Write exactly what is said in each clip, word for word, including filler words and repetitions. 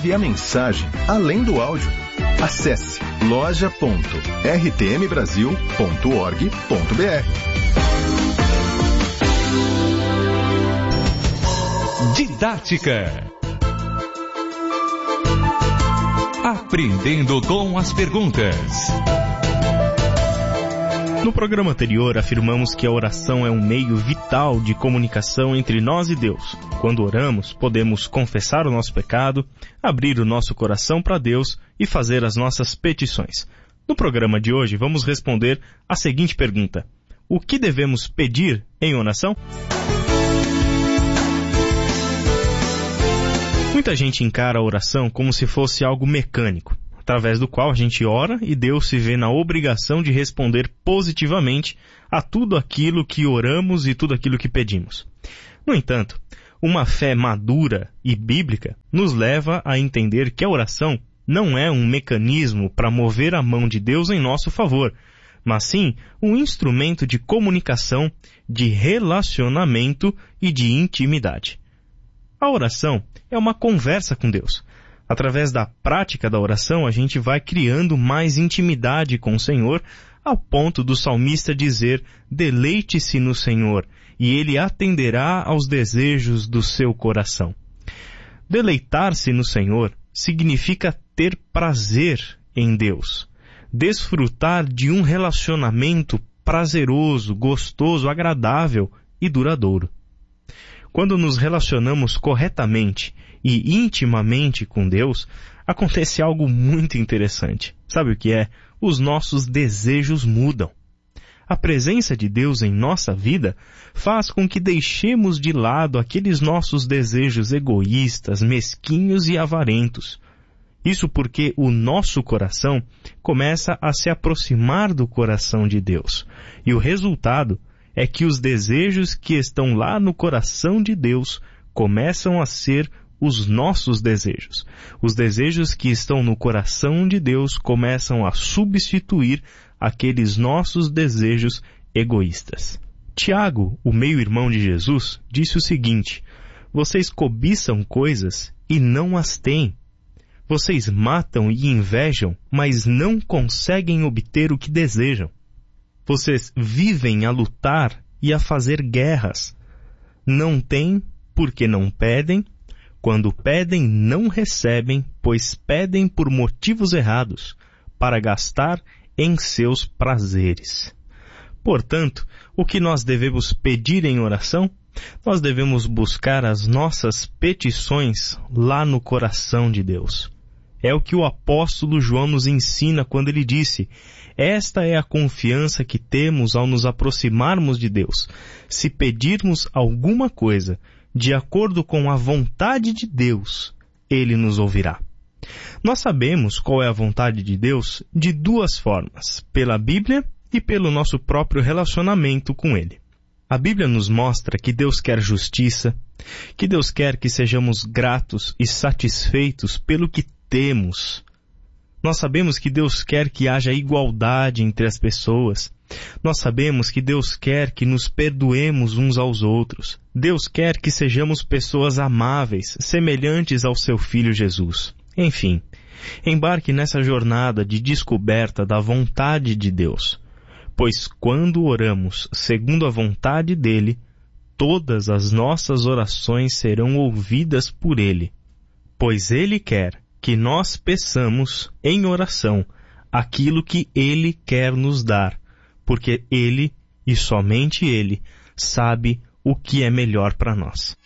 grave a mensagem além do áudio. Acesse loja ponto r t m brasil ponto org ponto b r. Didática. Aprendendo com as perguntas. No programa anterior, afirmamos que a oração é um meio vital de comunicação entre nós e Deus. Quando oramos, podemos confessar o nosso pecado, abrir o nosso coração para Deus e fazer as nossas petições. No programa de hoje, vamos responder a seguinte pergunta: o que devemos pedir em oração? Muita gente encara a oração como se fosse algo mecânico, através do qual a gente ora e Deus se vê na obrigação de responder positivamente a tudo aquilo que oramos e tudo aquilo que pedimos. No entanto, uma fé madura e bíblica nos leva a entender que a oração não é um mecanismo para mover a mão de Deus em nosso favor, mas sim um instrumento de comunicação, de relacionamento e de intimidade. A oração é uma conversa com Deus. Através da prática da oração, a gente vai criando mais intimidade com o Senhor, ao ponto do salmista dizer: deleite-se no Senhor, e Ele atenderá aos desejos do seu coração. Deleitar-se no Senhor significa ter prazer em Deus, desfrutar de um relacionamento prazeroso, gostoso, agradável e duradouro. Quando nos relacionamos corretamente e intimamente com Deus, acontece algo muito interessante. Sabe o que é? Os nossos desejos mudam. A presença de Deus em nossa vida faz com que deixemos de lado aqueles nossos desejos egoístas, mesquinhos e avarentos. Isso porque o nosso coração começa a se aproximar do coração de Deus. E o resultado é que os desejos que estão lá no coração de Deus começam a ser os nossos desejos. Os desejos que estão no coração de Deus começam a substituir aqueles nossos desejos egoístas. Tiago, o meio-irmão de Jesus, disse o seguinte: vocês cobiçam coisas e não as têm. Vocês matam e invejam, mas não conseguem obter o que desejam. Vocês vivem a lutar e a fazer guerras. Não têm porque não pedem. Quando pedem, não recebem, pois pedem por motivos errados, para gastar em seus prazeres. Portanto, o que nós devemos pedir em oração? Nós devemos buscar as nossas petições lá no coração de Deus. É o que o apóstolo João nos ensina quando ele disse: esta é a confiança que temos ao nos aproximarmos de Deus. Se pedirmos alguma coisa de acordo com a vontade de Deus, Ele nos ouvirá. Nós sabemos qual é a vontade de Deus de duas formas: pela Bíblia e pelo nosso próprio relacionamento com Ele. A Bíblia nos mostra que Deus quer justiça, que Deus quer que sejamos gratos e satisfeitos pelo que temos. Nós sabemos que Deus quer que haja igualdade entre as pessoas. Nós sabemos que Deus quer que nos perdoemos uns aos outros. Deus quer que sejamos pessoas amáveis, semelhantes ao seu Filho Jesus. Enfim, embarque nessa jornada de descoberta da vontade de Deus, pois quando oramos segundo a vontade dEle, todas as nossas orações serão ouvidas por Ele, pois Ele quer que nós peçamos em oração aquilo que Ele quer nos dar, porque Ele, e somente Ele, sabe o que é melhor para nós.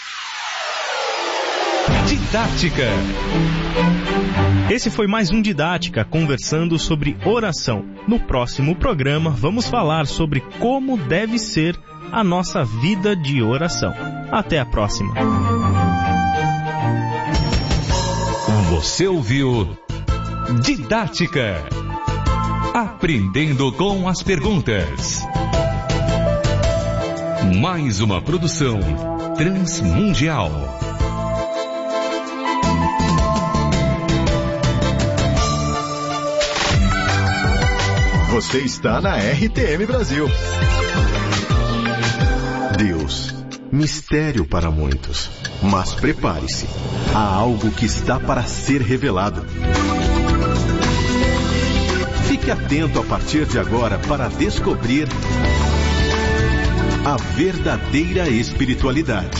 Didática. Esse foi mais um Didática, conversando sobre oração. No próximo programa, vamos falar sobre como deve ser a nossa vida de oração. Até a próxima. Você ouviu Didática. Aprendendo com as perguntas. Mais uma produção transmundial. Você está na R T M Brasil. Deus mistério para muitos. Mas prepare-se, há algo que está para ser revelado. Fique atento a partir de agora para descobrir a verdadeira espiritualidade.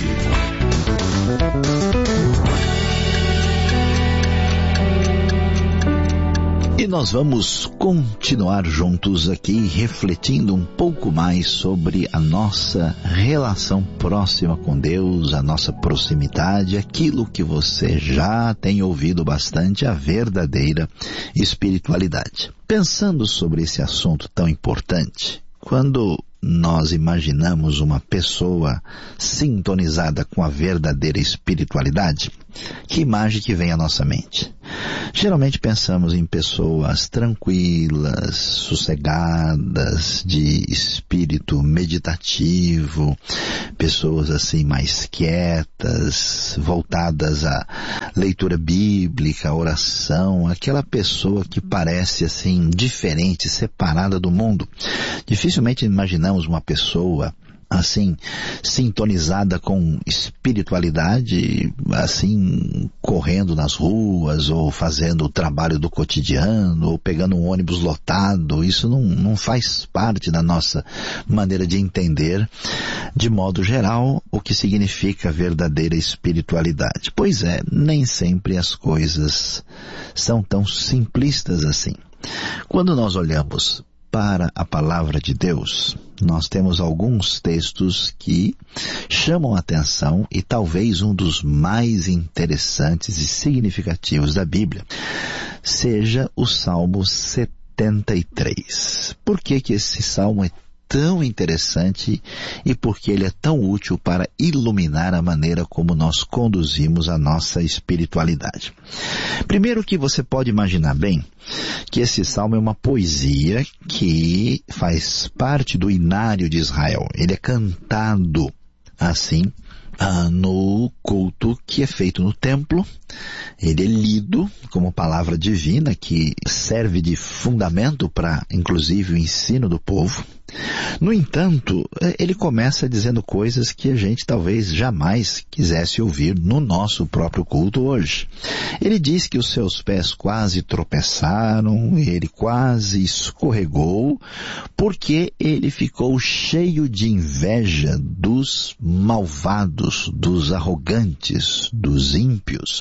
E nós vamos continuar juntos aqui, refletindo um pouco mais sobre a nossa relação próxima com Deus, a nossa proximidade, aquilo que você já tem ouvido bastante, a verdadeira espiritualidade. Pensando sobre esse assunto tão importante, quando nós imaginamos uma pessoa sintonizada com a verdadeira espiritualidade, que imagem que vem à nossa mente? Geralmente pensamos em pessoas tranquilas, sossegadas, de espírito meditativo, pessoas assim mais quietas, voltadas à leitura bíblica, à oração, aquela pessoa que parece assim diferente, separada do mundo. Dificilmente imaginamos uma pessoa assim, sintonizada com espiritualidade, assim, correndo nas ruas, ou fazendo o trabalho do cotidiano, ou pegando um ônibus lotado. Isso não, não faz parte da nossa maneira de entender, de modo geral, o que significa verdadeira espiritualidade. Pois é, nem sempre as coisas são tão simplistas assim. Quando nós olhamos para a palavra de Deus, nós temos alguns textos que chamam a atenção, e talvez um dos mais interessantes e significativos da Bíblia seja o Salmo setenta e três. Por que que esse salmo é tão interessante e porque ele é tão útil para iluminar a maneira como nós conduzimos a nossa espiritualidade? Primeiro, que você pode imaginar bem que esse salmo é uma poesia que faz parte do inário de Israel. Ele é cantado assim Ah, no culto que é feito no templo. Ele é lido como palavra divina que serve de fundamento para, inclusive, o ensino do povo. No entanto, ele começa dizendo coisas que a gente talvez jamais quisesse ouvir no nosso próprio culto hoje. Ele diz que os seus pés quase tropeçaram, ele quase escorregou, porque ele ficou cheio de inveja dos malvados, dos arrogantes, dos ímpios.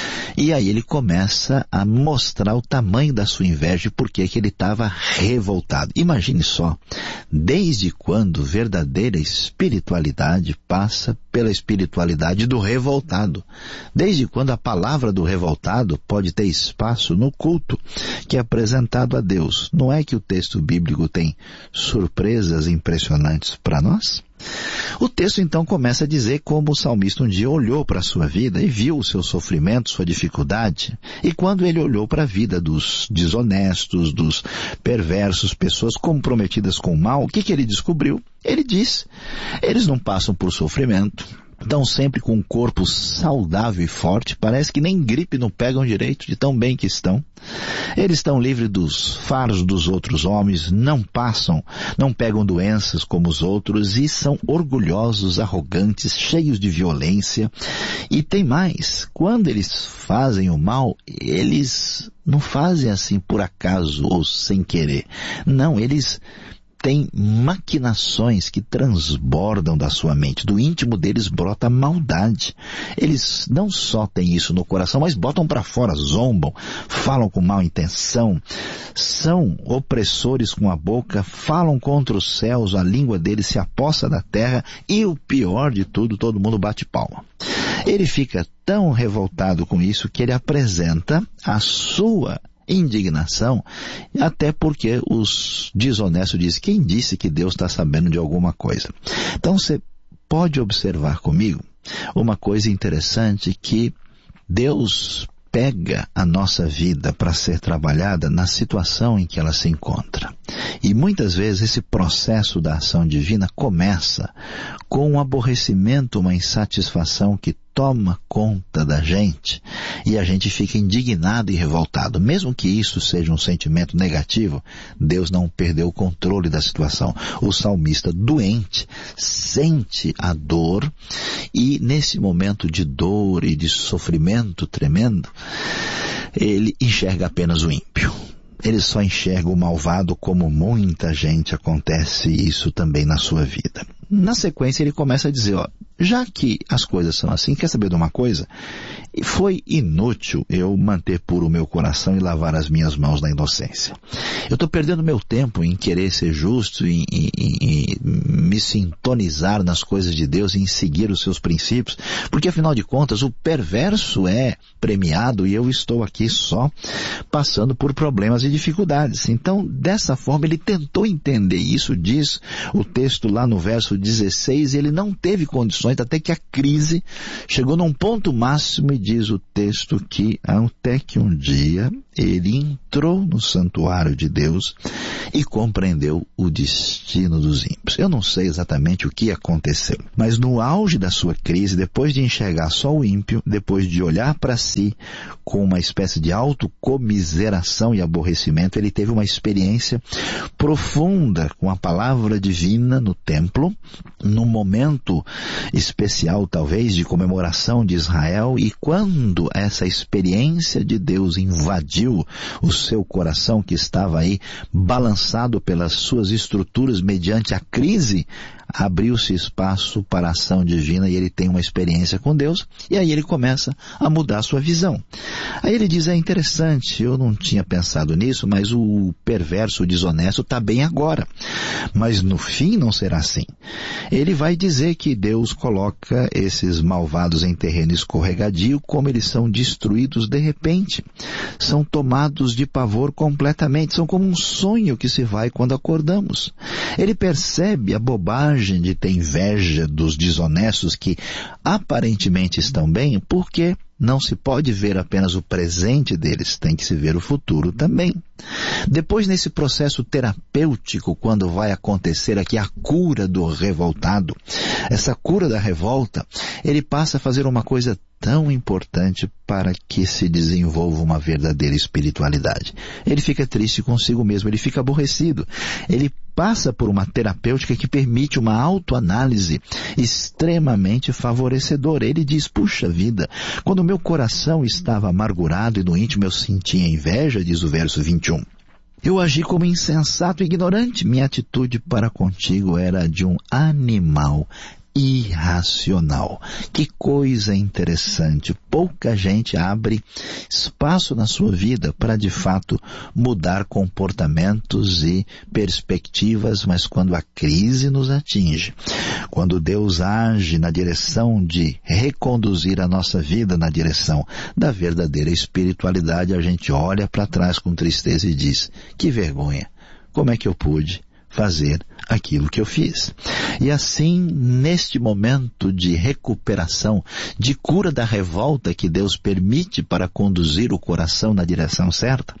E aí ele começa a mostrar o tamanho da sua inveja e por que ele estava revoltado. Imagine só, desde quando verdadeira espiritualidade passa pela espiritualidade do revoltado? Desde quando a palavra do revoltado pode ter espaço no culto que é apresentado a Deus? Não é que o texto bíblico tem surpresas impressionantes para nós? O texto então começa a dizer como o salmista um dia olhou para a sua vida e viu o seu sofrimento, sua dificuldade. E quando ele olhou para a vida dos desonestos, dos perversos, pessoas comprometidas com o mal, o que que ele descobriu? Ele diz, eles não passam por sofrimento, estão sempre com um corpo saudável e forte, parece que nem gripe não pegam direito de tão bem que estão. Eles estão livres dos fardos dos outros homens, não passam, não pegam doenças como os outros e são orgulhosos, arrogantes, cheios de violência. E tem mais, quando eles fazem o mal, eles não fazem assim por acaso ou sem querer. Não, eles tem maquinações que transbordam da sua mente. Do íntimo deles brota maldade. Eles não só têm isso no coração, mas botam para fora, zombam, falam com má intenção, são opressores com a boca, falam contra os céus, a língua deles se apossa da terra e o pior de tudo, todo mundo bate palma. Ele fica tão revoltado com isso que ele apresenta a sua indignação, até porque os desonestos dizem, quem disse que Deus está sabendo de alguma coisa? Então você pode observar comigo uma coisa interessante, que Deus pega a nossa vida para ser trabalhada na situação em que ela se encontra. E muitas vezes esse processo da ação divina começa com um aborrecimento, uma insatisfação que toma conta da gente e a gente fica indignado e revoltado. Mesmo que isso seja um sentimento negativo, Deus não perdeu o controle da situação. O salmista doente sente a dor e nesse momento de dor e de sofrimento tremendo, ele enxerga apenas o ímpio. Ele só enxerga o malvado, como muita gente acontece isso também na sua vida. Na sequência ele começa a dizer, ó, já que as coisas são assim, quer saber de uma coisa? Foi inútil eu manter puro o meu coração e lavar as minhas mãos na inocência. Eu estou perdendo meu tempo em querer ser justo, em, em, em me sintonizar nas coisas de Deus, em seguir os seus princípios, porque afinal de contas o perverso é premiado e eu estou aqui só passando por problemas e dificuldades. Então, dessa forma, ele tentou entender isso, diz o texto lá no verso dezesseis, ele não teve condições, até que a crise chegou num ponto máximo, e diz o texto que até que um dia ele entrou no santuário de Deus e compreendeu o destino dos ímpios. Eu não sei exatamente o que aconteceu, mas no auge da sua crise, depois de enxergar só o ímpio, depois de olhar para si com uma espécie de autocomiseração e aborrecimento, ele teve uma experiência profunda com a palavra divina no templo, num momento especial talvez de comemoração de Israel, e quando essa experiência de Deus invadiu o seu coração, que estava aí balançado pelas suas estruturas mediante a crise, abriu-se espaço para a ação divina e ele tem uma experiência com Deus, e aí ele começa a mudar a sua visão. Aí ele diz, é interessante, eu não tinha pensado nisso, mas o perverso, o desonesto está bem agora, mas no fim não será assim. Ele vai dizer que Deus coloca esses malvados em terreno escorregadio, como eles são destruídos de repente, são tomados de pavor completamente, são como um sonho que se vai quando acordamos. Ele percebe a bobagem de ter inveja dos desonestos que aparentemente estão bem, porque não se pode ver apenas o presente deles, tem que se ver o futuro também. Depois, nesse processo terapêutico, quando vai acontecer aqui a cura do revoltado, essa cura da revolta, ele passa a fazer uma coisa tão importante para que se desenvolva uma verdadeira espiritualidade. Ele fica triste consigo mesmo, ele fica aborrecido. Ele passa por uma terapêutica que permite uma autoanálise extremamente favorecedora. Ele diz, puxa vida, quando o meu coração estava amargurado e no íntimo eu sentia inveja, diz o verso vinte e um, eu agi como insensato e ignorante. Minha atitude para contigo era de um animal irracional. Que coisa interessante. Pouca gente abre espaço na sua vida para de fato mudar comportamentos e perspectivas, mas quando a crise nos atinge, quando Deus age na direção de reconduzir a nossa vida na direção da verdadeira espiritualidade, a gente olha para trás com tristeza e diz, que vergonha, como é que eu pude fazer aquilo que eu fiz? E assim, neste momento de recuperação, de cura da revolta que Deus permite para conduzir o coração na direção certa,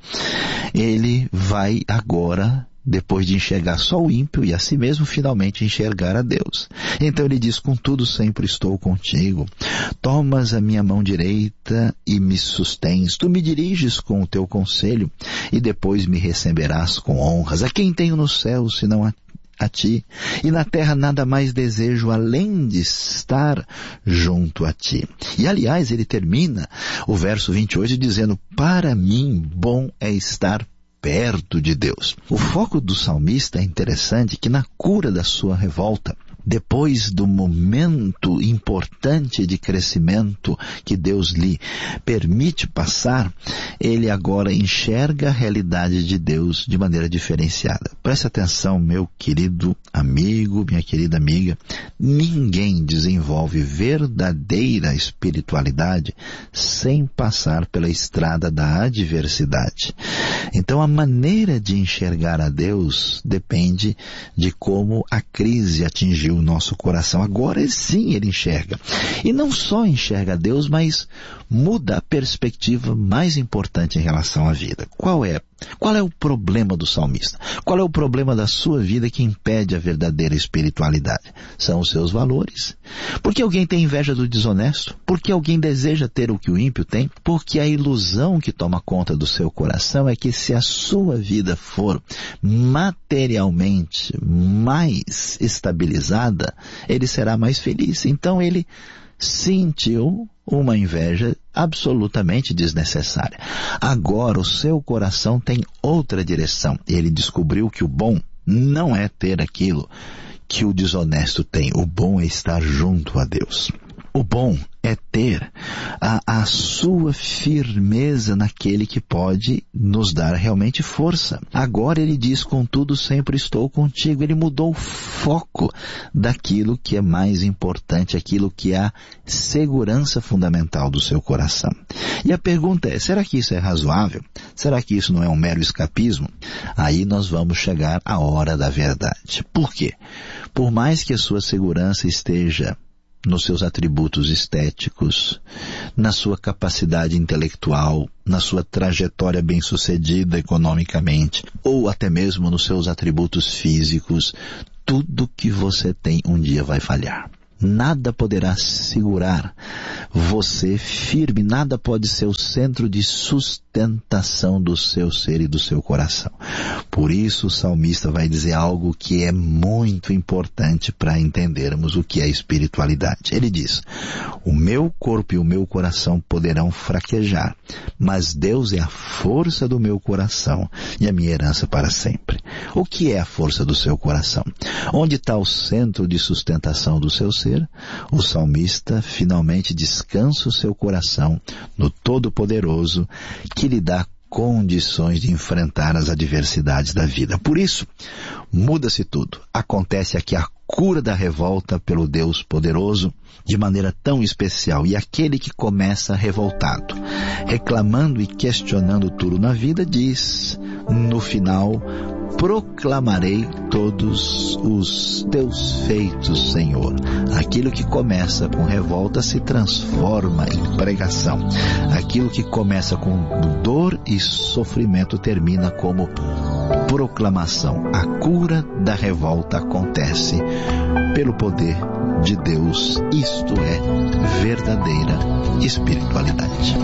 ele vai agora, depois de enxergar só o ímpio e a si mesmo, finalmente enxergar a Deus. Então ele diz, contudo sempre estou contigo, tomas a minha mão direita e me sustens, tu me diriges com o teu conselho e depois me receberás com honras. A quem tenho no céu senão a a ti, e na terra nada mais desejo além de estar junto a ti. E aliás, ele termina o verso vinte e oito dizendo, para mim bom é estar perto de Deus. O foco do salmista é interessante, que na cura da sua revolta, depois do momento importante de crescimento que Deus lhe permite passar, ele agora enxerga a realidade de Deus de maneira diferenciada. Preste atenção, meu querido amigo, minha querida amiga, ninguém desenvolve verdadeira espiritualidade sem passar pela estrada da adversidade. Então a maneira de enxergar a Deus depende de como a crise atingiu o nosso coração. Agora sim ele enxerga. E não só enxerga Deus, mas muda a perspectiva mais importante em relação à vida. Qual é? Qual é o problema do salmista? Qual é o problema da sua vida que impede a verdadeira espiritualidade? São os seus valores. Por que alguém tem inveja do desonesto? Por que alguém deseja ter o que o ímpio tem? Porque a ilusão que toma conta do seu coração é que se a sua vida for materialmente mais estabilizada, ele será mais feliz. Então ele sentiu uma inveja absolutamente desnecessária. Agora o seu coração tem outra direção. Ele descobriu que o bom não é ter aquilo que o desonesto tem. O bom é estar junto a Deus. O bom é ter a, a sua firmeza naquele que pode nos dar realmente força. Agora ele diz, contudo, sempre estou contigo. Ele mudou o foco daquilo que é mais importante, aquilo que é a segurança fundamental do seu coração. E a pergunta é, será que isso é razoável? Será que isso não é um mero escapismo? Aí nós vamos chegar à hora da verdade. Por quê? Por mais que a sua segurança esteja nos seus atributos estéticos, na sua capacidade intelectual, na sua trajetória bem-sucedida economicamente, ou até mesmo nos seus atributos físicos, tudo que você tem um dia vai falhar. Nada poderá segurar você firme, nada pode ser o centro de sustentação do seu ser e do seu coração. Por isso o salmista vai dizer algo que é muito importante para entendermos o que é espiritualidade. Ele diz, o meu corpo e o meu coração poderão fraquejar, mas Deus é a força do meu coração e a minha herança para sempre. O que é a força do seu coração? Onde está o centro de sustentação do seu ser? O salmista finalmente descansa o seu coração no Todo-Poderoso, que lhe dá condições de enfrentar as adversidades da vida. Por isso, muda-se tudo. Acontece aqui a cura da revolta pelo Deus poderoso de maneira tão especial. E aquele que começa revoltado, reclamando e questionando tudo na vida, diz no final, proclamarei todos os teus feitos, Senhor. Aquilo que começa com revolta se transforma em pregação. Aquilo que começa com dor e sofrimento termina como proclamação. A cura da revolta acontece pelo poder de Deus. Isto é verdadeira espiritualidade.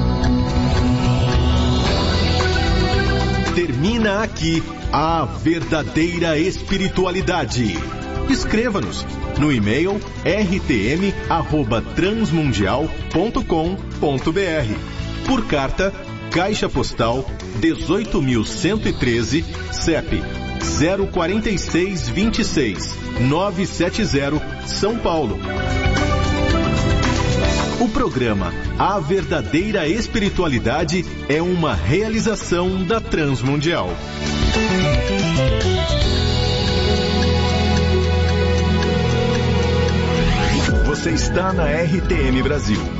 Termina aqui a verdadeira espiritualidade. Escreva-nos no e-mail r t m arroba transmundial ponto com ponto b r. Por carta, Caixa Postal dezoito mil cento e treze, C E P zero quatro seis dois seis nove sete zero, São Paulo. O programa A Verdadeira Espiritualidade é uma realização da Transmundial. Você está na R T M Brasil.